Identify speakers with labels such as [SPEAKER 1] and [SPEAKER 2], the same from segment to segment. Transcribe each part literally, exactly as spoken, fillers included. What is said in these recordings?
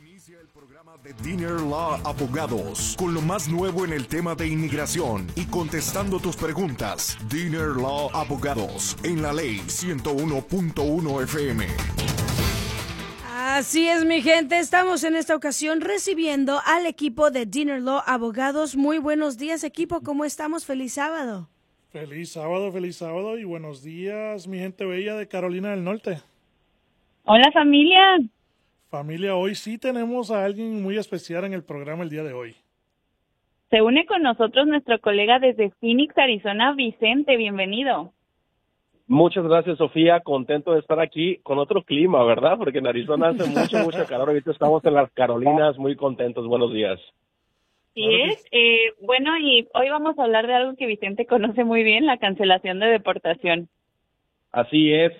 [SPEAKER 1] Inicia el programa de Dinner Law Abogados con lo más nuevo en el tema de inmigración y contestando tus preguntas. Dinner Law Abogados en la ley ciento uno punto uno F M.
[SPEAKER 2] Así es, mi gente, estamos en esta ocasión recibiendo al equipo de Dinner Law Abogados. Muy buenos días, equipo, ¿cómo estamos? Feliz sábado.
[SPEAKER 3] Feliz sábado, feliz sábado y buenos días, mi gente bella de Carolina del Norte.
[SPEAKER 4] Hola, familia.
[SPEAKER 3] Familia, hoy sí tenemos a alguien muy especial en el programa el día de hoy.
[SPEAKER 4] Se une con nosotros nuestro colega desde Phoenix, Arizona, Vicente. Bienvenido.
[SPEAKER 5] Muchas gracias, Sofía. Contento de estar aquí con otro clima, ¿verdad? Porque en Arizona hace mucho, mucho calor. Ahorita estamos en las Carolinas, muy contentos. Buenos días.
[SPEAKER 4] Sí es. Eh, bueno, y hoy vamos a hablar de algo que Vicente conoce muy bien, la cancelación de deportación.
[SPEAKER 5] Así es.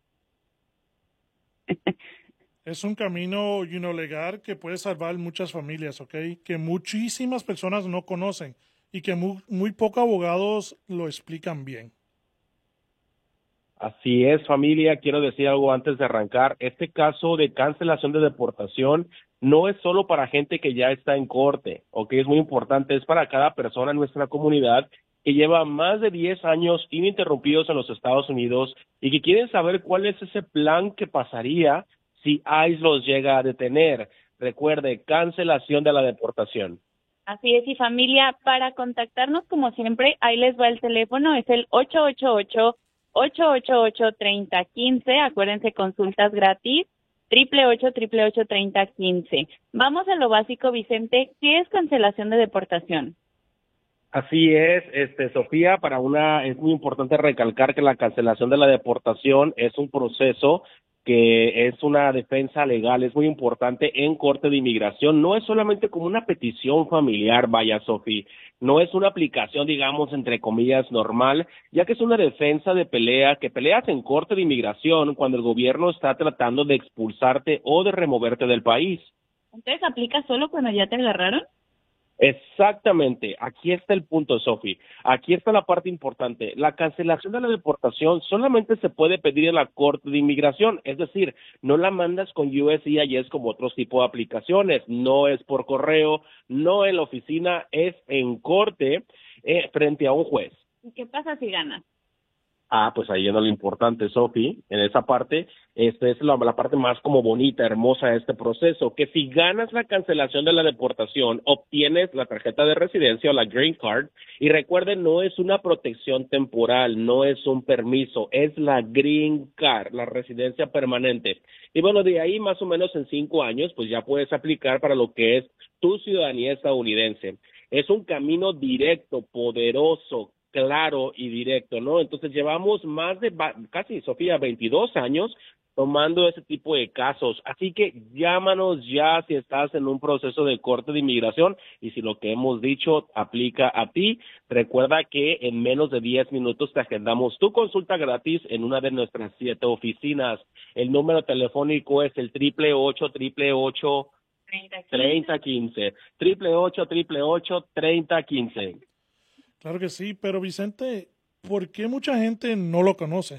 [SPEAKER 3] Es un camino you know, legal que puede salvar muchas familias, ¿ok? Que muchísimas personas no conocen y que muy, muy pocos abogados lo explican bien.
[SPEAKER 5] Así es, familia. Quiero decir algo antes de arrancar. Este caso de cancelación de deportación no es solo para gente que ya está en corte, ¿ok? Es muy importante. Es para cada persona en nuestra comunidad que lleva más de diez años ininterrumpidos en los Estados Unidos y que quieren saber cuál es ese plan que pasaría si ICE los llega a detener. Recuerde, cancelación de la deportación.
[SPEAKER 4] Así es, y familia, para contactarnos como siempre, ahí les va el teléfono, es el ocho ocho ocho, ocho ocho ocho, tres cero uno cinco, acuérdense, consultas gratis, ocho ocho ocho, ocho ocho ocho, tres cero uno cinco. Vamos a lo básico, Vicente, ¿qué es cancelación de deportación?
[SPEAKER 5] Así es, este, Sofía, para una, es muy importante recalcar que la cancelación de la deportación es un proceso que es una defensa legal, es muy importante en corte de inmigración. No es solamente como una petición familiar, vaya, Sofía, no es una aplicación, digamos, entre comillas, normal, ya que es una defensa de pelea, que peleas en corte de inmigración cuando el gobierno está tratando de expulsarte o de removerte del país.
[SPEAKER 4] Entonces, ¿aplica solo cuando ya te agarraron?
[SPEAKER 5] Exactamente, aquí está el punto, Sofi. Aquí está la parte importante. La cancelación de la deportación solamente se puede pedir en la Corte de Inmigración, es decir, no la mandas con U S C I S como otros tipos de aplicaciones, no es por correo, no en la oficina, es en corte eh, frente a un juez.
[SPEAKER 4] ¿Y qué pasa si ganas?
[SPEAKER 5] Ah, pues ahí viene lo importante, Sofi, en esa parte, esta es la, la parte más como bonita, hermosa de este proceso, que si ganas la cancelación de la deportación, obtienes la tarjeta de residencia o la Green Card, y recuerden, no es una protección temporal, no es un permiso, es la Green Card, la residencia permanente. Y bueno, de ahí más o menos en cinco años, pues ya puedes aplicar para lo que es tu ciudadanía estadounidense. Es un camino directo, poderoso, claro y directo, ¿no? Entonces llevamos más de casi, Sofía, veintidós años tomando ese tipo de casos. Así que llámanos ya si estás en un proceso de corte de inmigración y si lo que hemos dicho aplica a ti. Recuerda que en menos de diez minutos te agendamos tu consulta gratis en una de nuestras siete oficinas. El número telefónico es el triple ocho, triple ocho, treinta quince. Triple ocho, triple ocho, treinta quince.
[SPEAKER 3] Claro que sí, pero Vicente, ¿por qué mucha gente no lo conoce?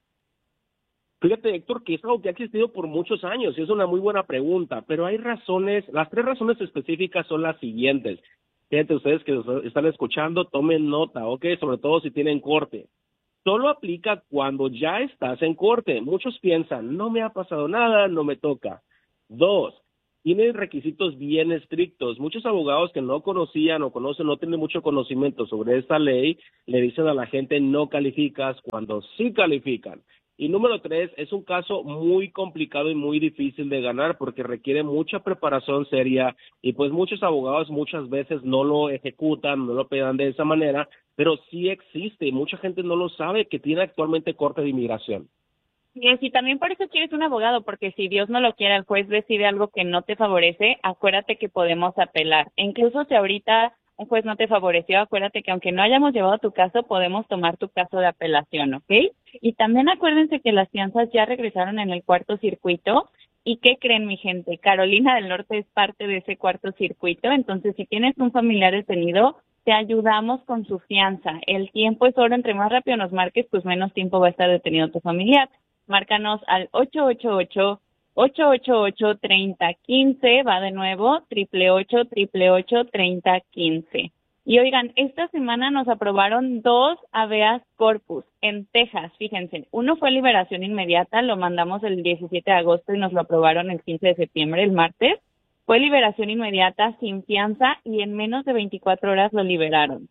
[SPEAKER 5] Fíjate, Héctor, que es algo que ha existido por muchos años y es una muy buena pregunta, pero hay razones, las tres razones específicas son las siguientes. Fíjate, ustedes que están escuchando, tomen nota, ¿ok? Sobre todo si tienen corte. Solo aplica cuando ya estás en corte. Muchos piensan, no me ha pasado nada, no me toca. Dos, tiene requisitos bien estrictos. Muchos abogados que no conocían o conocen, no tienen mucho conocimiento sobre esta ley, le dicen a la gente no calificas cuando sí califican. Y número tres, es un caso muy complicado y muy difícil de ganar porque requiere mucha preparación seria y pues muchos abogados muchas veces no lo ejecutan, no lo pedan de esa manera, pero sí existe y mucha gente no lo sabe que tiene actualmente corte de inmigración.
[SPEAKER 4] Y sí, también por eso quieres un abogado, porque si Dios no lo quiere, el juez decide algo que no te favorece, acuérdate que podemos apelar. E incluso si ahorita un juez no te favoreció, acuérdate que aunque no hayamos llevado tu caso, podemos tomar tu caso de apelación, ¿ok? Y también acuérdense que las fianzas ya regresaron en el cuarto circuito. ¿Y qué creen, mi gente? Carolina del Norte es parte de ese cuarto circuito, entonces si tienes un familiar detenido, te ayudamos con su fianza. El tiempo es oro, entre más rápido nos marques, pues menos tiempo va a estar detenido tu familiar. Márcanos al ocho ocho ocho, ocho ocho ocho, tres cero uno cinco, va de nuevo, ocho ocho ocho, ocho ocho ocho, tres cero uno cinco. Y oigan, esta semana nos aprobaron dos habeas corpus en Texas, fíjense. Uno fue liberación inmediata, lo mandamos el diecisiete de agosto y nos lo aprobaron el quince de septiembre, el martes. Fue liberación inmediata, sin fianza, y en menos de veinticuatro horas lo liberaron.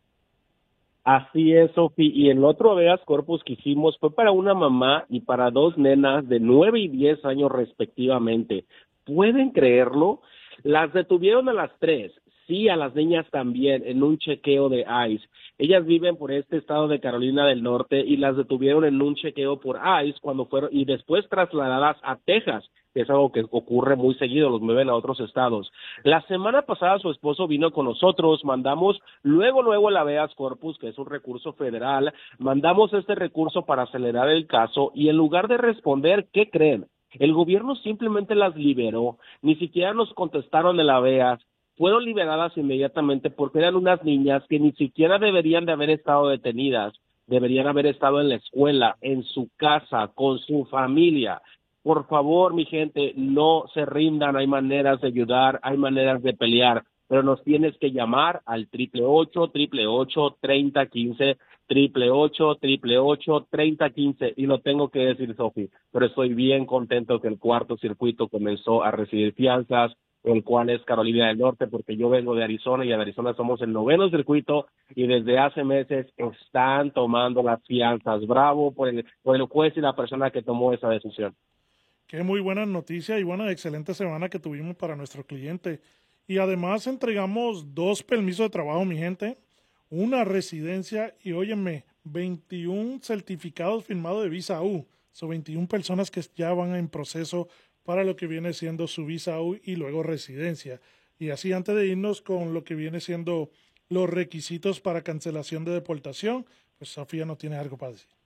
[SPEAKER 5] Así es, Sofi. Y el otro habeas corpus que hicimos fue para una mamá y para dos nenas de nueve y diez años respectivamente. ¿Pueden creerlo? Las detuvieron a las tres. Sí, a las niñas también, en un chequeo de ICE. Ellas viven por este estado de Carolina del Norte y las detuvieron en un chequeo por ICE cuando fueron y después trasladadas a Texas, que es algo que ocurre muy seguido, los mueven a otros estados. La semana pasada su esposo vino con nosotros, mandamos luego, luego el habeas corpus, que es un recurso federal, mandamos este recurso para acelerar el caso y en lugar de responder, ¿qué creen? El gobierno simplemente las liberó, ni siquiera nos contestaron el habeas. Fueron liberadas inmediatamente porque eran unas niñas que ni siquiera deberían de haber estado detenidas, deberían haber estado en la escuela, en su casa, con su familia. Por favor, mi gente, no se rindan, hay maneras de ayudar, hay maneras de pelear, pero nos tienes que llamar al ocho ocho ocho, ocho tres cero uno cinco, ocho ocho ocho, ocho ocho ocho, tres cero uno cinco, y lo tengo que decir, Sofi, pero estoy bien contento que el cuarto circuito comenzó a recibir fianzas, el cual es Carolina del Norte, porque yo vengo de Arizona y en Arizona somos el noveno circuito y desde hace meses están tomando las fianzas. Bravo por el, por el juez y la persona que tomó esa decisión.
[SPEAKER 3] Qué muy buena noticia y buena, excelente semana que tuvimos para nuestro cliente. Y además entregamos dos permisos de trabajo, mi gente, una residencia y, óyeme, veintiún certificados firmados de visa U. Son veintiún personas que ya van en proceso para lo que viene siendo su visa U y luego residencia. Y así, antes de irnos con lo que viene siendo los requisitos para cancelación de deportación, pues Sofía no tiene algo para decir.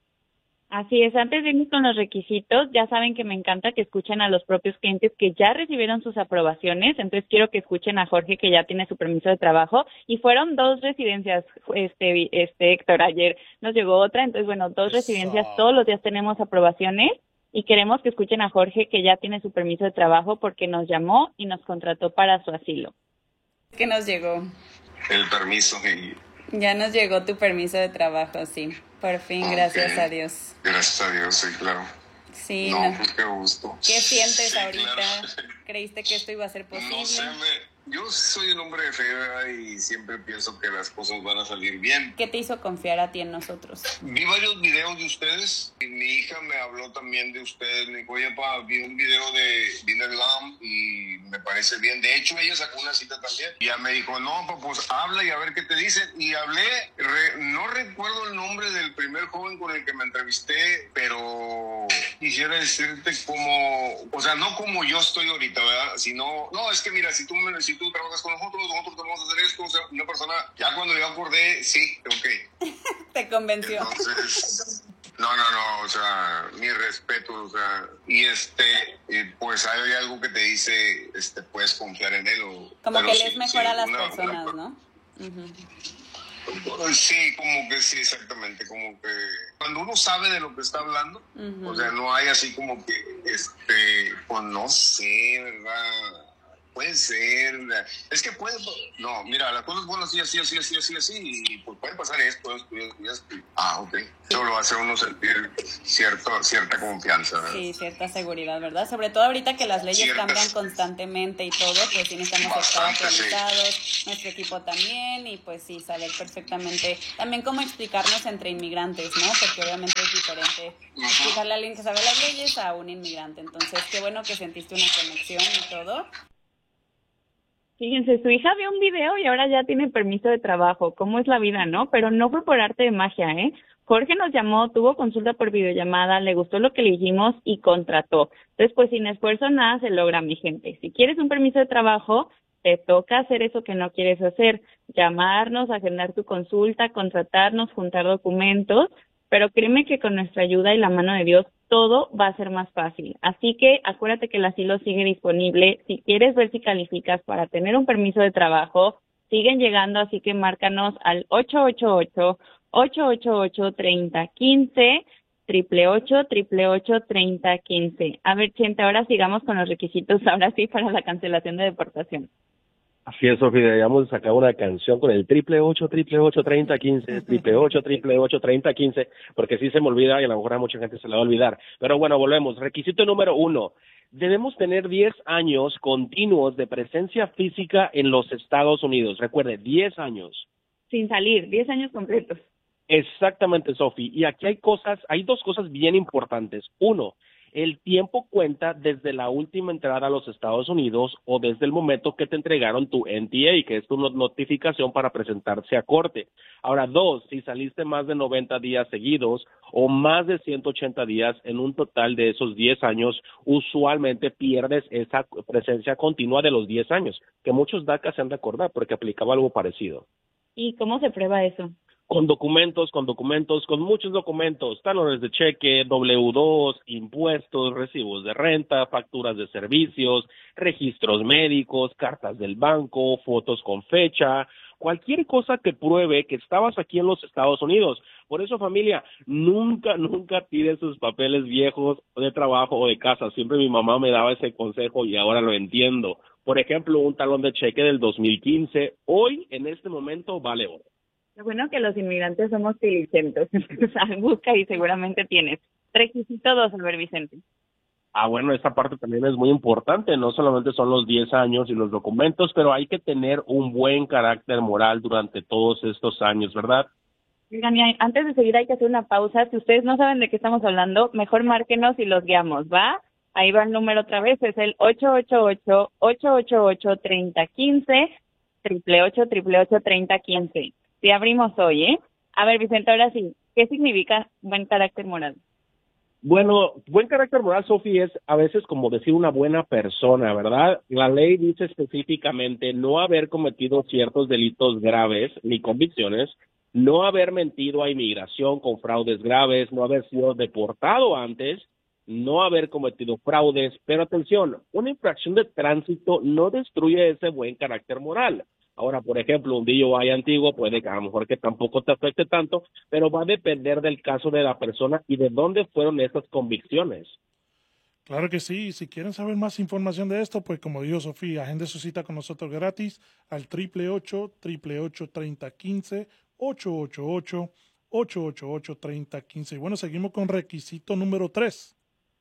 [SPEAKER 4] Así es, antes de irnos con los requisitos, ya saben que me encanta que escuchen a los propios clientes que ya recibieron sus aprobaciones, entonces quiero que escuchen a Jorge que ya tiene su permiso de trabajo y fueron dos residencias, este, este Héctor, ayer nos llegó otra, entonces bueno, dos Eso. residencias, todos los días tenemos aprobaciones y queremos que escuchen a Jorge que ya tiene su permiso de trabajo porque nos llamó y nos contrató para su asilo.
[SPEAKER 6] ¿Qué nos llegó?
[SPEAKER 7] El permiso. Y...
[SPEAKER 6] Ya nos llegó tu permiso de trabajo, sí. Por fin, okay. Gracias a Dios.
[SPEAKER 7] Gracias a Dios, sí, claro.
[SPEAKER 6] Sí.
[SPEAKER 7] No,
[SPEAKER 6] no.
[SPEAKER 7] pues qué gusto.
[SPEAKER 6] ¿Qué sientes
[SPEAKER 7] sí,
[SPEAKER 6] ahorita?
[SPEAKER 7] Claro.
[SPEAKER 6] ¿Creíste que esto iba a ser posible?
[SPEAKER 7] No sé, me... yo soy un hombre de fe, ¿verdad? Y siempre pienso que las cosas van a salir bien.
[SPEAKER 6] ¿Qué te hizo confiar a ti en nosotros?
[SPEAKER 7] Vi varios videos de ustedes y mi hija me habló también de ustedes. Me dijo, oye, pa, vi un video de Dinner Law y me parece bien. De hecho, ella sacó una cita también. Y ya me dijo, no, pa, pues habla y a ver qué te dicen. Y hablé, re, no recuerdo el nombre del primer joven con el que me entrevisté, pero quisiera decirte como, o sea, no como yo estoy ahorita, ¿verdad? Sino, no, es que mira, si tú me... Si tú trabajas con nosotros, nosotros te vamos a hacer esto, o sea, una persona, ya cuando yo acordé, sí, ok.
[SPEAKER 6] Te convenció.
[SPEAKER 7] Entonces, no, no, no, o sea, mi respeto, o sea, y este, pues hay algo que te dice, este, puedes confiar en él. O,
[SPEAKER 6] como que
[SPEAKER 7] sí,
[SPEAKER 6] les mejora
[SPEAKER 7] sí,
[SPEAKER 6] a las
[SPEAKER 7] una,
[SPEAKER 6] personas,
[SPEAKER 7] una,
[SPEAKER 6] ¿no?
[SPEAKER 7] Uh-huh. Sí, como que sí, exactamente, como que cuando uno sabe de lo que está hablando, uh-huh. O sea, no hay así como que, este, pues no sé, ¿verdad? Puede ser, es que puede, no, mira, las cosas buenas así, así, así, así, así, así, y pues puede pasar esto, esto, esto, esto. Ah, ok. Eso lo hace uno sentir cierto, cierta confianza, ¿verdad?
[SPEAKER 6] Sí, cierta seguridad, ¿verdad? Sobre todo ahorita que las leyes Ciertas... cambian constantemente y todo, pues sí necesitamos estar actualizados, sí. Nuestro equipo también, y pues sí, saber perfectamente también cómo explicarnos entre inmigrantes, ¿no? Porque obviamente es diferente uh-huh. explicarle a alguien que sabe las leyes a un inmigrante. Entonces, qué bueno que sentiste una conexión y todo.
[SPEAKER 4] Fíjense, su hija vio un video y ahora ya tiene permiso de trabajo. ¿Cómo es la vida, no? Pero no fue por arte de magia, ¿eh? Jorge nos llamó, tuvo consulta por videollamada, le gustó lo que le dijimos y contrató. Entonces, pues sin esfuerzo nada se logra, mi gente. Si quieres un permiso de trabajo, te toca hacer eso que no quieres hacer. Llamarnos, agendar tu consulta, contratarnos, juntar documentos. Pero créeme que con nuestra ayuda y la mano de Dios, todo va a ser más fácil. Así que acuérdate que el asilo sigue disponible. Si quieres ver si calificas para tener un permiso de trabajo, siguen llegando, así que márcanos al ocho ocho ocho, ocho ocho ocho, tres cero uno cinco triple ocho, triple ocho, treinta, quince. A ver, Chente, ahora sigamos con los requisitos, ahora sí, para la cancelación de deportación.
[SPEAKER 5] Así es, Sofía, deberíamos sacar una canción con el triple ocho, triple ocho, treinta, quince, triple ocho, triple ocho, treinta, quince, porque sí se me olvida y a lo mejor a mucha gente se le va a olvidar. Pero bueno, volvemos. Requisito número uno. Debemos tener diez años continuos de presencia física en los Estados Unidos. Recuerde, diez años.
[SPEAKER 4] Sin salir, diez años completos.
[SPEAKER 5] Exactamente, Sofi. Y aquí hay cosas, hay dos cosas bien importantes. Uno, el tiempo cuenta desde la última entrada a los Estados Unidos o desde el momento que te entregaron tu N T A, que es tu notificación para presentarse a corte. Ahora, dos, si saliste más de noventa días seguidos o más de ciento ochenta días en un total de esos diez años, usualmente pierdes esa presencia continua de los diez años, que muchos D A C A se han de acordar porque aplicaba algo parecido.
[SPEAKER 4] ¿Y cómo se prueba eso?
[SPEAKER 5] Con documentos, con documentos, con muchos documentos, talones de cheque, doble u dos, impuestos, recibos de renta, facturas de servicios, registros médicos, cartas del banco, fotos con fecha, cualquier cosa que pruebe que estabas aquí en los Estados Unidos. Por eso, familia, nunca, nunca tires sus papeles viejos de trabajo o de casa. Siempre mi mamá me daba ese consejo y ahora lo entiendo. Por ejemplo, un talón de cheque del dos mil quince, hoy, en este momento, vale oro.
[SPEAKER 4] Lo bueno que los inmigrantes somos diligentes, o sea, busca y seguramente tienes. Requisito dos, a ver, Vicente.
[SPEAKER 5] Ah, bueno, esta parte también es muy importante, no solamente son los diez años y los documentos, pero hay que tener un buen carácter moral durante todos estos años, ¿verdad?
[SPEAKER 4] Oigan, y antes de seguir hay que hacer una pausa. Si ustedes no saben de qué estamos hablando, mejor márquenos y los guiamos, ¿va? Ahí va el número otra vez, es el ocho ocho ocho, ocho ocho ocho, treinta, quince, triple ocho, triple ocho, treinta, quince. Sí, abrimos hoy, ¿eh? A ver, Vicente, ahora sí, ¿qué significa buen carácter moral?
[SPEAKER 5] Bueno, buen carácter moral, Sofi, es a veces como decir una buena persona, ¿verdad? La ley dice específicamente no haber cometido ciertos delitos graves ni convicciones, no haber mentido a inmigración con fraudes graves, no haber sido deportado antes, no haber cometido fraudes, pero atención, una infracción de tránsito no destruye ese buen carácter moral. Ahora, por ejemplo, un D U I antiguo puede que a lo mejor que tampoco te afecte tanto, pero va a depender del caso de la persona y de dónde fueron esas convicciones.
[SPEAKER 3] Claro que sí. Si quieren saber más información de esto, pues como dijo Sofía, agende su cita con nosotros gratis al triple ocho, triple ocho, treinta, quince, ocho ocho ocho, ocho ocho ocho, treinta, quince. Y bueno, seguimos con requisito número tres.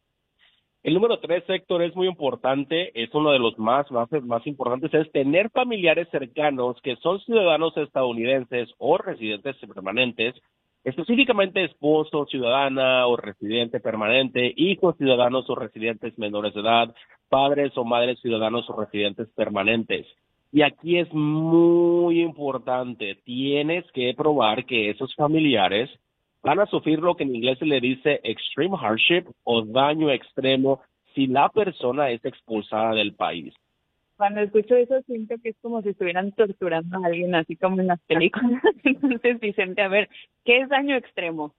[SPEAKER 5] El número tres, Héctor, es muy importante, es uno de los más, más, más importantes, es tener familiares cercanos que son ciudadanos estadounidenses o residentes permanentes, específicamente esposo, ciudadana o residente permanente, hijos ciudadanos o residentes menores de edad, padres o madres ciudadanos o residentes permanentes. Y aquí es muy importante, tienes que probar que esos familiares van a sufrir lo que en inglés se le dice extreme hardship o daño extremo si la persona es expulsada del país.
[SPEAKER 4] Cuando escucho eso siento que es como si estuvieran torturando a alguien, así como en las películas. Entonces, Vicente, a ver, ¿qué es daño extremo?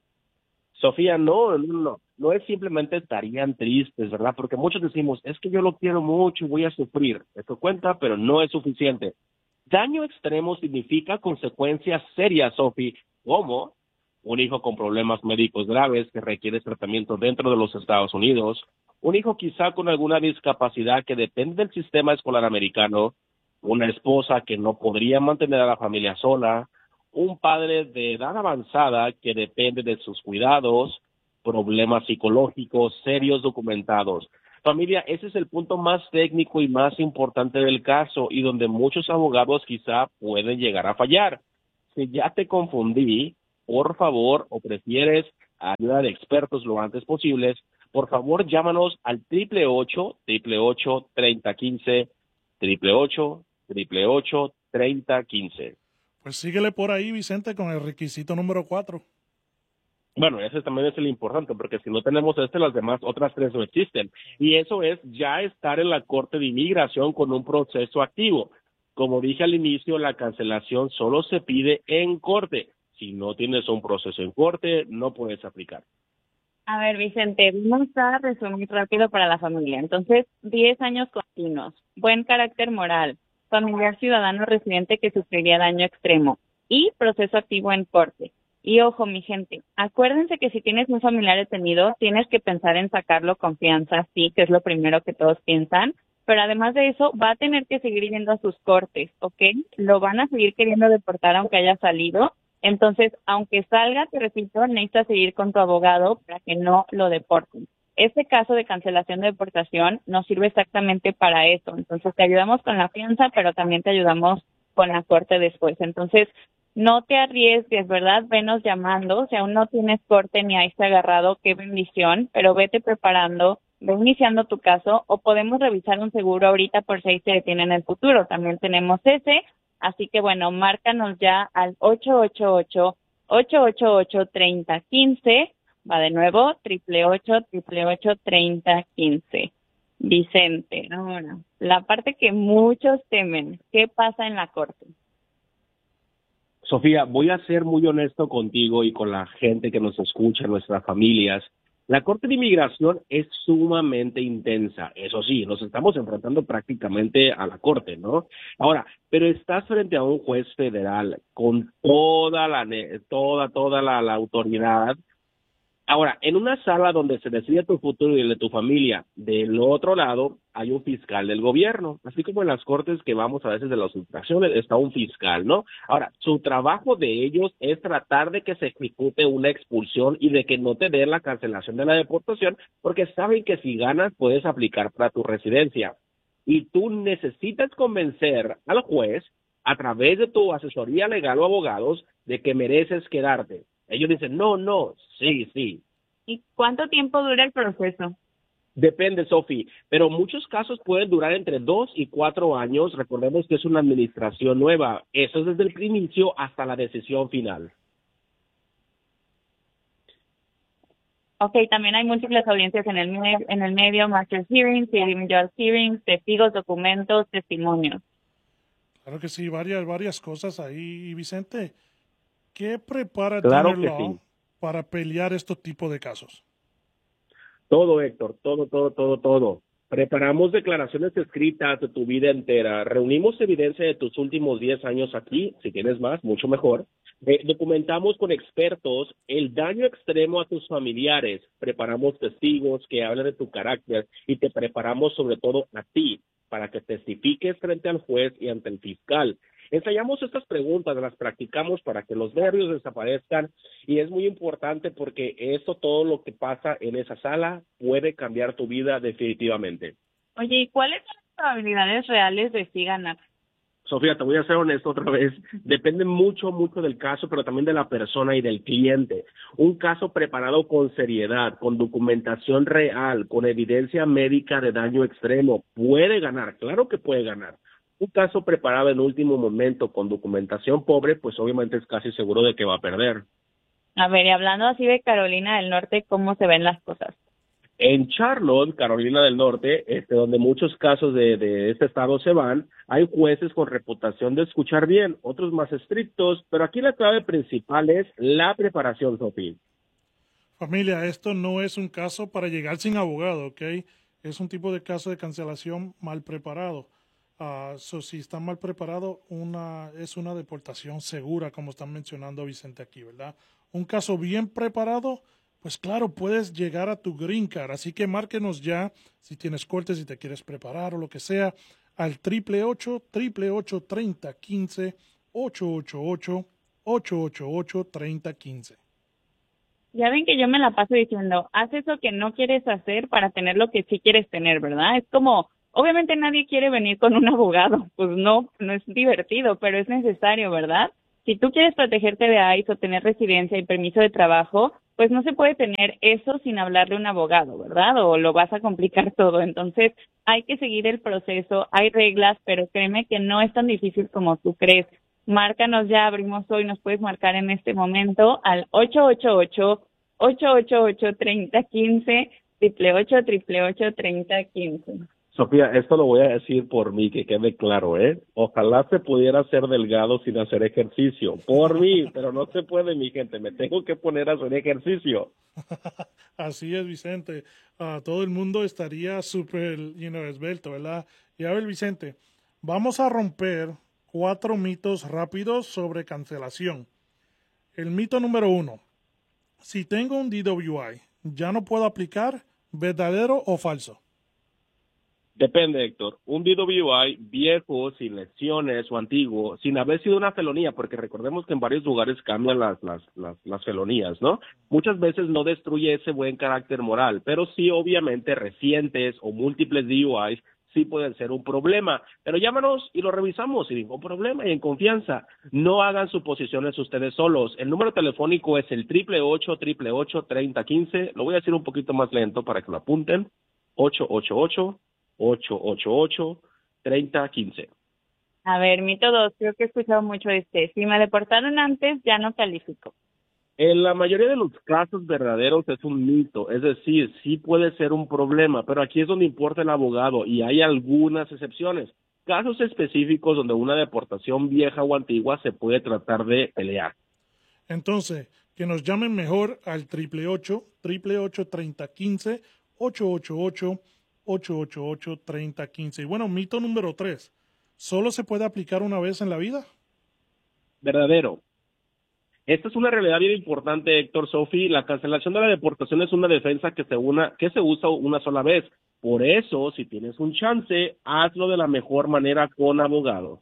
[SPEAKER 5] Sofía, no, no, no, no es simplemente estarían tristes, ¿verdad? Porque muchos decimos, es que yo lo quiero mucho y voy a sufrir. Esto cuenta, pero no es suficiente. Daño extremo significa consecuencias serias, Sofía, como un hijo con problemas médicos graves que requiere tratamiento dentro de los Estados Unidos, un hijo quizá con alguna discapacidad que depende del sistema escolar americano, una esposa que no podría mantener a la familia sola, un padre de edad avanzada que depende de sus cuidados, problemas psicológicos serios documentados. Familia, ese es el punto más técnico y más importante del caso y donde muchos abogados quizá pueden llegar a fallar. Si ya te confundí, por favor, o prefieres ayuda de expertos lo antes posible, por favor llámanos al triple ocho, triple ocho, treinta, quince, triple ocho, triple ocho, treinta, quince.
[SPEAKER 3] Pues síguele por ahí, Vicente, con el requisito número cuatro.
[SPEAKER 5] Bueno, ese también es el importante, porque si no tenemos este, las demás, otras tres no existen. Y eso es ya estar en la Corte de Inmigración con un proceso activo. Como dije al inicio, la cancelación solo se pide en corte. Si no tienes un proceso en corte, no puedes aplicar.
[SPEAKER 4] A ver, Vicente, vamos a resumir rápido para la familia. Entonces, diez años continuos, buen carácter moral, familiar ciudadano residente que sufriría daño extremo y proceso activo en corte. Y ojo, mi gente, acuérdense que si tienes un familiar detenido, tienes que pensar en sacarlo con fianza, sí, que es lo primero que todos piensan, pero además de eso, va a tener que seguir yendo a sus cortes, ¿ok? Lo van a seguir queriendo deportar aunque haya salido, entonces, aunque salga, te repito, necesitas seguir con tu abogado para que no lo deporten. Este caso de cancelación de deportación nos sirve exactamente para eso, entonces te ayudamos con la fianza, pero también te ayudamos con la corte después, entonces, no te arriesgues, ¿verdad? Venos llamando, si aún no tienes corte ni ahí está agarrado, qué bendición, pero vete preparando, ve iniciando tu caso o podemos revisar un seguro ahorita por si ahí se detiene en el futuro. También tenemos ese, así que bueno, márcanos ya al ocho ocho ocho, ocho ocho ocho, tres cero uno cinco, va de nuevo, ocho ocho ocho, ocho ocho ocho, tres cero uno cinco. Vicente, ahora, la parte que muchos temen, ¿qué pasa en la corte?
[SPEAKER 5] Sofía, voy a ser muy honesto contigo y con la gente que nos escucha, nuestras familias. La Corte de Inmigración es sumamente intensa. Eso sí, nos estamos enfrentando prácticamente a la Corte, ¿no? Ahora, pero estás frente a un juez federal con toda la, toda, toda la, la autoridad. Ahora, en una sala donde se decide tu futuro y el de tu familia, del otro lado hay un fiscal del gobierno, así como en las cortes que vamos a veces de las infracciones, está un fiscal, ¿no? Ahora, su trabajo de ellos es tratar de que se ejecute una expulsión y de que no te den la cancelación de la deportación, porque saben que si ganas puedes aplicar para tu residencia. Y tú necesitas convencer al juez, a través de tu asesoría legal o abogados, de que mereces quedarte. Ellos dicen, no, no, sí, sí.
[SPEAKER 4] ¿Y cuánto tiempo dura el proceso?
[SPEAKER 5] Depende, Sofi, pero muchos casos pueden durar entre dos y cuatro años. Recordemos que es una administración nueva. Eso es desde el inicio hasta la decisión final.
[SPEAKER 4] Ok, también hay múltiples audiencias en el, me- en el medio, Master Hearings, Individual Hearings, testigos, documentos, testimonios.
[SPEAKER 3] Claro que sí, varias, varias cosas ahí. Y Vicente, ¿qué prepara
[SPEAKER 5] Claro
[SPEAKER 3] Dinner
[SPEAKER 5] que
[SPEAKER 3] Law
[SPEAKER 5] sí.
[SPEAKER 3] para pelear estos tipos de casos?
[SPEAKER 5] Todo, Héctor, todo, todo, todo, todo. Preparamos declaraciones escritas de tu vida entera. Reunimos evidencia de tus últimos diez años aquí, si tienes más, mucho mejor. Eh, documentamos con expertos el daño extremo a tus familiares. Preparamos testigos que hablan de tu carácter y te preparamos sobre todo a ti para que testifiques frente al juez y ante el fiscal. Ensayamos estas preguntas, las practicamos para que los nervios desaparezcan y es muy importante porque esto, todo lo que pasa en esa sala puede cambiar tu vida definitivamente.
[SPEAKER 4] Oye, ¿y cuáles son las probabilidades reales de sí ganar?
[SPEAKER 5] Sofía, te voy a ser honesto otra vez, depende mucho, mucho del caso, pero también de la persona y del cliente. Un caso preparado con seriedad, con documentación real, con evidencia médica de daño extremo, puede ganar, claro que puede ganar. Un caso preparado en último momento con documentación pobre, pues obviamente es casi seguro de que va a perder.
[SPEAKER 4] A ver, y hablando así de Carolina del Norte, ¿cómo se ven las cosas?
[SPEAKER 5] En Charlotte, Carolina del Norte, este, donde muchos casos de, de este estado se van, hay jueces con reputación de escuchar bien, otros más estrictos, pero aquí la clave principal es la preparación, Sofía.
[SPEAKER 3] Familia, esto no es un caso para llegar sin abogado, ¿ok? Es un tipo de caso de cancelación mal preparado. Uh, so, si está mal preparado, una, es una deportación segura, como están mencionando Vicente aquí, ¿verdad? Un caso bien preparado, pues claro, puedes llegar a tu green card. Así que márquenos ya si tienes cortes, si te quieres preparar o lo que sea, al ocho ocho ocho, ocho ocho ocho, tres cero uno cinco, ocho ocho ocho, ocho ocho ocho, tres cero uno cinco.
[SPEAKER 4] Ya ven que yo me la paso diciendo, haz eso que no quieres hacer para tener lo que sí quieres tener, ¿verdad? Es como, obviamente nadie quiere venir con un abogado, pues no, no es divertido, pero es necesario, ¿verdad? Si tú quieres protegerte de I C E o tener residencia y permiso de trabajo, pues no se puede tener eso sin hablarle a un abogado, ¿verdad? O lo vas a complicar todo. Entonces, hay que seguir el proceso, hay reglas, pero créeme que no es tan difícil como tú crees. Márcanos ya, abrimos hoy, nos puedes marcar en este momento al ocho ocho ocho, ocho ocho ocho, tres cero uno cinco, ocho ocho ocho, ocho ocho ocho, tres cero uno cinco.
[SPEAKER 5] Sofía, esto lo voy a decir por mí, que quede claro, ¿eh? Ojalá se pudiera ser delgado sin hacer ejercicio. Por mí, pero no se puede, mi gente. Me tengo que poner a hacer ejercicio.
[SPEAKER 3] Así es, Vicente. Uh, todo el mundo estaría súper, you know, esbelto, ¿verdad? Y a ver, Vicente, vamos a romper cuatro mitos rápidos sobre cancelación. El mito número uno. Si tengo un D W I, ¿ya no puedo aplicar? ¿Verdadero o falso?
[SPEAKER 5] Depende, Héctor. Un D W I viejo, sin lesiones o antiguo, sin haber sido una felonía, porque recordemos que en varios lugares cambian las, las, las, las felonías, ¿no? Muchas veces no destruye ese buen carácter moral, pero sí, obviamente, recientes o múltiples D U Is sí pueden ser un problema. Pero llámanos y lo revisamos sin ningún problema y en confianza. No hagan suposiciones ustedes solos. El número telefónico es el triple ocho, triple ocho, treinta quince. Lo voy a decir un poquito más lento para que lo apunten. ocho ocho ocho, ocho ocho ocho, treinta quince.
[SPEAKER 4] A ver, mito dos, creo que he escuchado mucho este. Si me deportaron antes, ya no califico.
[SPEAKER 5] En la mayoría de los casos verdaderos es un mito, es decir, sí puede ser un problema, pero aquí es donde importa el abogado y hay algunas excepciones. Casos específicos donde una deportación vieja o antigua se puede tratar de pelear.
[SPEAKER 3] Entonces, que nos llamen mejor al triple ocho, triple ocho, treinta quince, ocho ocho ocho, ocho ocho ocho, treinta quince. Y bueno, mito número tres. ¿Solo se puede aplicar una vez en la vida?
[SPEAKER 5] Verdadero. Esta es una realidad bien importante, Héctor, Sophie. La cancelación de la deportación es una defensa que se, una, que se usa una sola vez. Por eso, si tienes un chance, hazlo de la mejor manera con abogado.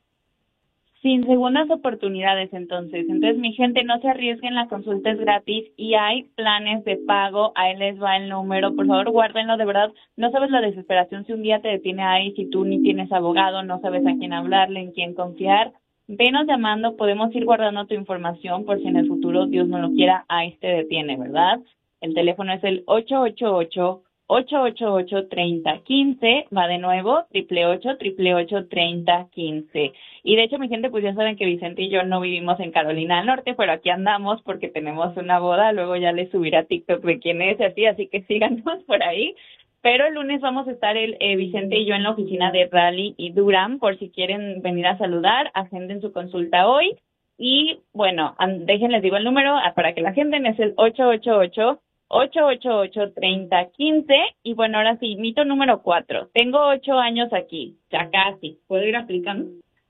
[SPEAKER 4] Sin segundas oportunidades, entonces. Entonces, mi gente, no se arriesguen, la consulta es gratis y hay planes de pago. Ahí les va el número. Por favor, guárdenlo, de verdad. No sabes la desesperación si un día te detiene ahí, si tú ni tienes abogado, no sabes a quién hablarle, en quién confiar. Venos llamando, podemos ir guardando tu información por si en el futuro, Dios no lo quiera, ahí te detiene, ¿verdad? El teléfono es el ocho ocho ocho, ocho ocho ocho, treinta quince, va de nuevo, triple ocho, triple ocho, treinta quince. Y de hecho, mi gente, pues ya saben que Vicente y yo no vivimos en Carolina del Norte, pero aquí andamos porque tenemos una boda, luego ya les subiré a TikTok de quién es, así, así que síganos por ahí. Pero el lunes vamos a estar el eh, Vicente y yo en la oficina de Raleigh y Durham, por si quieren venir a saludar, agenden su consulta hoy. Y bueno, déjenles digo el número para que la agenden, es el ocho ocho ocho, ocho ocho ocho, treinta quince. Y bueno, ahora sí, mito número cuatro. Tengo ocho años aquí, ya casi. ¿Puedo ir aplicando?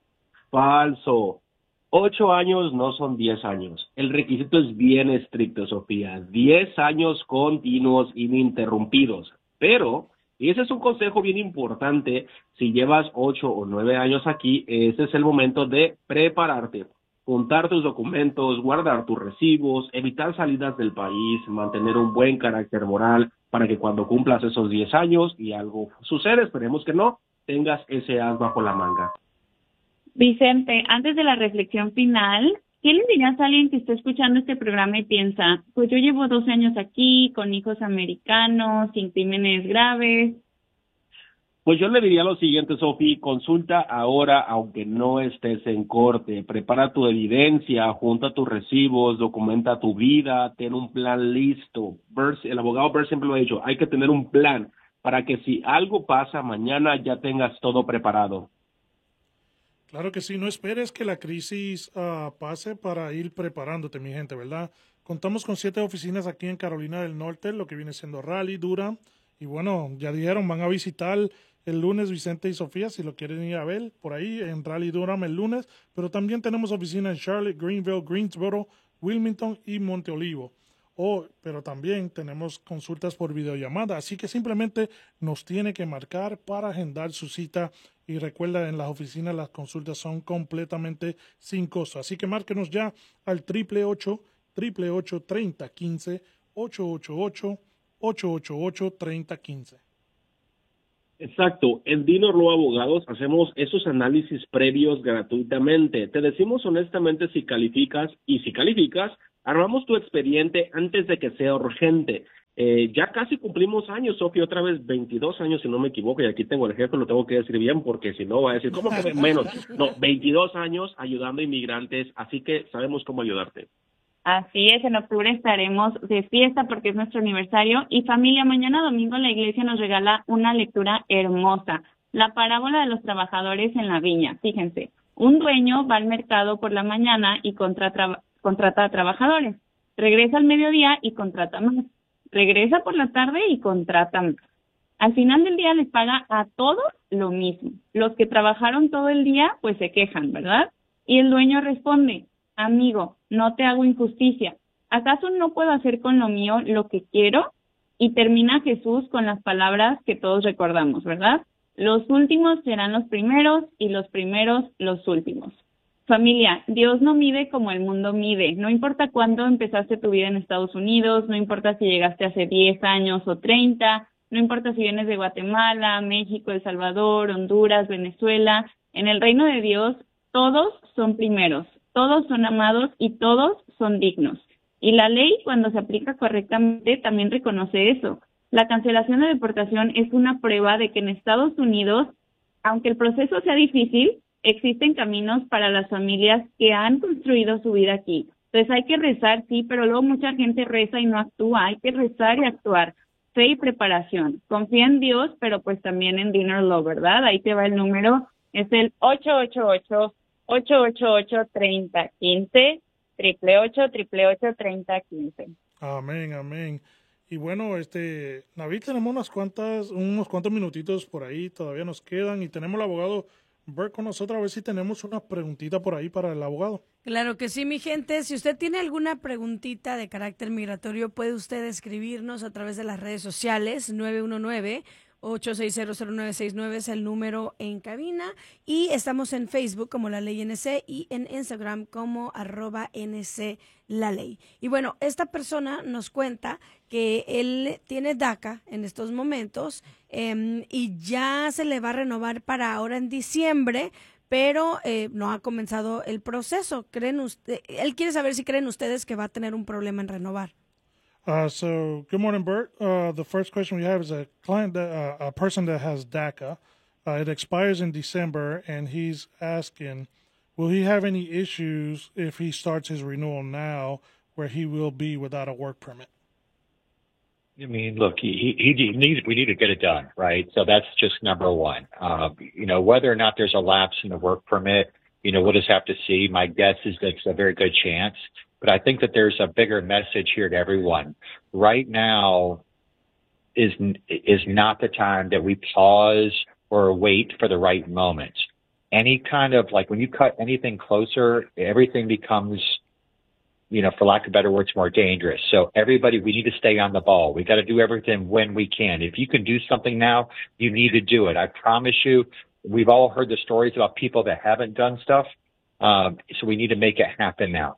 [SPEAKER 5] Falso. Ocho años no son diez años. El requisito es bien estricto, Sofía. Diez años continuos, ininterrumpidos. Pero, y ese es un consejo bien importante, si llevas ocho o nueve años aquí, ese es el momento de prepararte, juntar tus documentos, guardar tus recibos, evitar salidas del país, mantener un buen carácter moral para que cuando cumplas esos diez años y algo sucede, esperemos que no, tengas ese as bajo la manga.
[SPEAKER 4] Vicente, antes de la reflexión final, ¿qué le dirías a alguien que está escuchando este programa y piensa, pues yo llevo doce años aquí, con hijos americanos, sin crímenes graves?
[SPEAKER 5] Pues yo le diría lo siguiente, Sophie, consulta ahora, aunque no estés en corte, prepara tu evidencia, junta tus recibos, documenta tu vida, ten un plan listo. Bert, el abogado Bert siempre lo ha dicho, hay que tener un plan para que si algo pasa mañana ya tengas todo preparado.
[SPEAKER 3] Claro que sí, no esperes que la crisis uh, pase para ir preparándote, mi gente, ¿verdad? Contamos con siete oficinas aquí en Carolina del Norte, lo que viene siendo Raleigh, Durham, y bueno, ya dijeron, van a visitar el lunes Vicente y Sofía, si lo quieren ir a ver, por ahí en Raleigh, Durham el lunes, pero también tenemos oficinas en Charlotte, Greenville, Greensboro, Wilmington y Monte Olivo. Oh, pero también tenemos consultas por videollamada, así que simplemente nos tiene que marcar para agendar su cita. Y recuerda, en las oficinas las consultas son completamente sin costo. Así que márquenos ya al triple ocho, triple ocho, treinta quince, ocho ocho ocho, ocho ocho ocho, treinta quince.
[SPEAKER 5] Exacto. En Dinner Law Abogados hacemos esos análisis previos gratuitamente. Te decimos honestamente si calificas y si calificas, armamos tu expediente antes de que sea urgente. Eh, ya casi cumplimos años, Sofía, otra vez veintidós años, si no me equivoco, y aquí tengo el jefe, lo tengo que decir bien, porque si no va a decir, ¿cómo que menos? No, veintidós años ayudando a inmigrantes, así que sabemos cómo ayudarte.
[SPEAKER 4] Así es, en octubre estaremos de fiesta porque es nuestro aniversario. Y familia, mañana domingo la iglesia nos regala una lectura hermosa, la parábola de los trabajadores en la viña. Fíjense, un dueño va al mercado por la mañana y contrata, contrata a trabajadores, regresa al mediodía y contrata más. Regresa por la tarde y contrata más. Al final del día les paga a todos lo mismo. Los que trabajaron todo el día, pues se quejan, ¿verdad? Y el dueño responde, amigo, no te hago injusticia. ¿Acaso no puedo hacer con lo mío lo que quiero? Y termina Jesús con las palabras que todos recordamos, ¿verdad? Los últimos serán los primeros y los primeros los últimos. Familia, Dios no mide como el mundo mide. No importa cuándo empezaste tu vida en Estados Unidos, no importa si llegaste hace diez años o treinta, no importa si vienes de Guatemala, México, El Salvador, Honduras, Venezuela. En el reino de Dios, todos son primeros, todos son amados y todos son dignos. Y la ley, cuando se aplica correctamente, también reconoce eso. La cancelación de deportación es una prueba de que en Estados Unidos, aunque el proceso sea difícil, existen caminos para las familias que han construido su vida aquí. Entonces hay que rezar, sí, pero luego mucha gente reza y no actúa. Hay que rezar y actuar. Fe y preparación. Confía en Dios, pero pues también en Dinner Law, ¿verdad? Ahí te va el número. Es el ocho ocho ocho, ocho ocho ocho, tres cero uno cinco, triple ocho, triple ocho, treinta, quince.
[SPEAKER 3] Amén, amén. Y bueno, este, Navid, tenemos unas cuantas, unos cuantos minutitos por ahí, todavía nos quedan, y tenemos al abogado Burt con nosotros, a ver si tenemos una preguntita por ahí para el abogado.
[SPEAKER 2] Claro que sí, mi gente. Si usted tiene alguna preguntita de carácter migratorio, puede usted escribirnos a través de las redes sociales. Nueve uno nueve, ocho seis cero, cero nueve seis nueve es el número en cabina, y estamos en Facebook como La Ley N C y en Instagram como arroba N C La Ley. Y bueno, esta persona nos cuenta que él tiene DACA en estos momentos eh, y ya se le va a renovar para ahora en diciembre, pero eh, no ha comenzado el proceso. ¿Creen usted? Él quiere saber si creen ustedes que va a tener un problema en renovar.
[SPEAKER 3] Uh, so, good morning, Burt. Uh, the first question we have is a client, that, uh, a person that has DACA. Uh, it expires in December, and he's asking, will he have any issues if he starts his renewal now, where he will be without a work permit?
[SPEAKER 8] I mean, look, he, he, he needs, we need to get it done, right? So that's just number one. Uh, you know, whether or not there's a lapse in the work permit, you know, we'll just have to see. My guess is that it's a very good chance. But I think that there's a bigger message here to everyone. Right now is is not the time that we pause or wait for the right moment. Any kind of, like, when you cut anything closer, everything becomes, you know, for lack of better words, more dangerous. So everybody, we need to stay on the ball. We got to do everything when we can. If you can do something now, you need to do it. I promise you, we've all heard the stories about people that haven't done stuff. Um, so we need to make it happen now.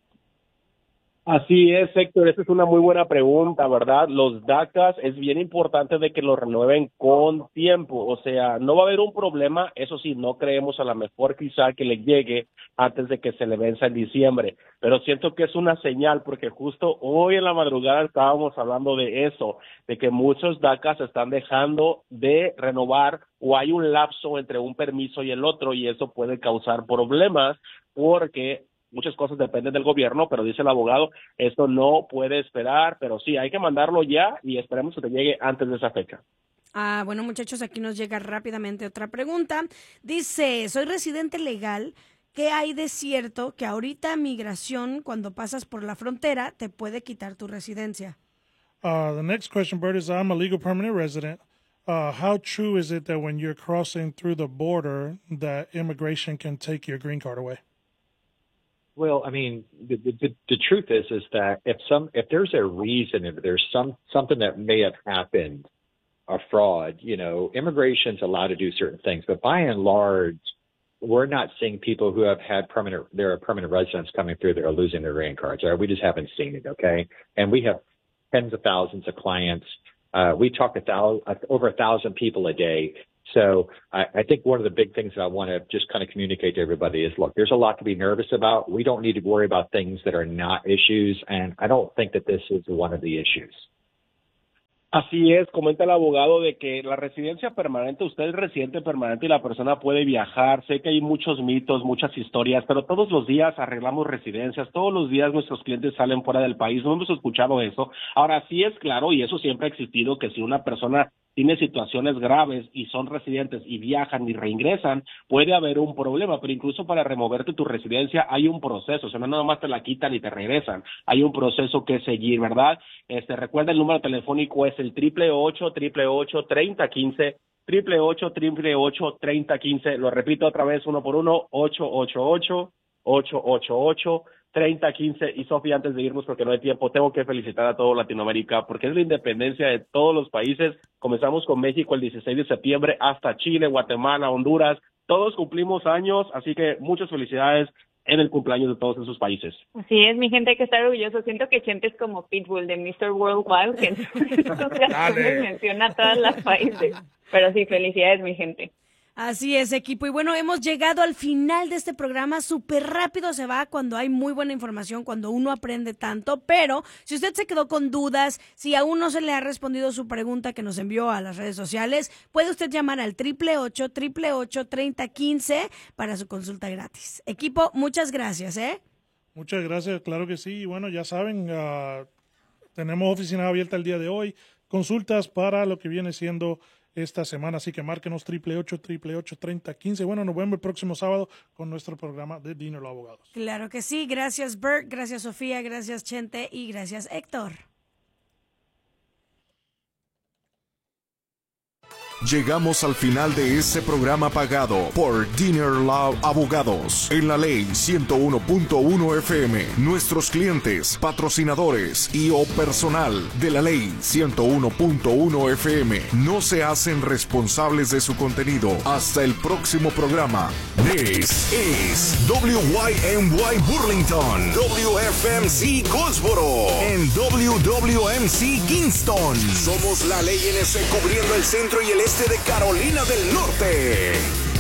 [SPEAKER 5] Así es, Héctor, esa es una muy buena pregunta, ¿verdad? Los DACAs es bien importante de que los renueven con tiempo, o sea, no va a haber un problema, eso sí, no creemos a lo mejor quizá que le llegue antes de que se le venza en diciembre, pero siento que es una señal porque justo hoy en la madrugada estábamos hablando de eso, de que muchos DACAs están dejando de renovar o hay un lapso entre un permiso y el otro y eso puede causar problemas porque muchas cosas dependen del gobierno, pero dice el abogado, esto no puede esperar, pero sí, hay que mandarlo ya y esperemos que te llegue antes de esa fecha.
[SPEAKER 2] Ah, bueno, muchachos, aquí nos llega rápidamente otra pregunta. Dice, soy residente legal, ¿qué hay de cierto que ahorita migración, cuando pasas por la frontera, te puede quitar tu residencia?
[SPEAKER 3] Uh, the next question, Bert, is I'm a legal permanent resident. Uh, how true is it that when you're crossing through the border, that immigration can take your green card away?
[SPEAKER 8] Well, I mean, the, the, the truth is, is that if some, if there's a reason, if there's some, something that may have happened, a fraud, you know, immigration's allowed to do certain things, but by and large, we're not seeing people who have had permanent, there are permanent residents coming through that are losing their green cards. Or we just haven't seen it. Okay. And we have tens of thousands of clients. Uh, we talk to thou- over a thousand people a day. So I, I think one of the big things that I want to just kind of communicate to everybody is, look, there's a lot to be nervous about. We don't need to worry about things that are not issues, and I don't think that this is one of the issues.
[SPEAKER 5] Así es, comenta el abogado de que la residencia permanente, usted es residente permanente y la persona puede viajar. Sé que hay muchos mitos, muchas historias, pero todos los días arreglamos residencias, todos los días nuestros clientes salen fuera del país, no hemos escuchado eso. Ahora sí es claro, y eso siempre ha existido, que si una persona tiene situaciones graves y son residentes y viajan y reingresan, puede haber un problema, pero incluso para removerte tu residencia hay un proceso, o sea, no nada más te la quitan y te regresan, hay un proceso que seguir, ¿verdad? Este, recuerda, el número telefónico es el triple ocho, triple ocho, treinta quince, triple ocho, triple ocho, treinta quince, lo repito otra vez uno por uno, ocho ocho ocho, ocho ocho ocho, treinta quince. Y Sofía, antes de irnos, porque no hay tiempo, tengo que felicitar a toda Latinoamérica, porque es la independencia de todos los países. Comenzamos con México el dieciséis de septiembre, hasta Chile, Guatemala, Honduras. Todos cumplimos años, así que muchas felicidades en el cumpleaños de todos esos países.
[SPEAKER 4] Así es, mi gente, hay que estar orgulloso. Siento que Chente es como Pitbull de mister Worldwide, que entonces menciona a todos los países. Pero sí, felicidades, mi gente.
[SPEAKER 2] Así es, equipo. Y bueno, hemos llegado al final de este programa. Súper rápido se va cuando hay muy buena información, cuando uno aprende tanto. Pero si usted se quedó con dudas, si aún no se le ha respondido su pregunta que nos envió a las redes sociales, puede usted llamar al triple ocho, triple ocho, treinta quince para su consulta gratis. Equipo, muchas gracias, ¿eh?
[SPEAKER 3] Muchas gracias, claro que sí. Y bueno, ya saben, uh, tenemos oficina abierta el día de hoy. Consultas para lo que viene siendo esta semana, así que márquenos triple ocho, triple ocho, treinta quince. Bueno, nos vemos el próximo sábado con nuestro programa de Dinner Law Abogados.
[SPEAKER 2] Claro que sí. Gracias, Bert. Gracias, Sofía. Gracias, Chente. Y gracias, Héctor.
[SPEAKER 1] Llegamos al final de este programa pagado por Dinner Law Abogados en la ley ciento uno punto uno F M. Nuestros clientes, patrocinadores y o personal de la ley ciento uno punto uno F M no se hacen responsables de su contenido. Hasta el próximo programa. This is W Y M Y Burlington, W F M C Goldsboro, en W W M C Kingston. Somos la ley N S cubriendo el centro y el este de Carolina del Norte.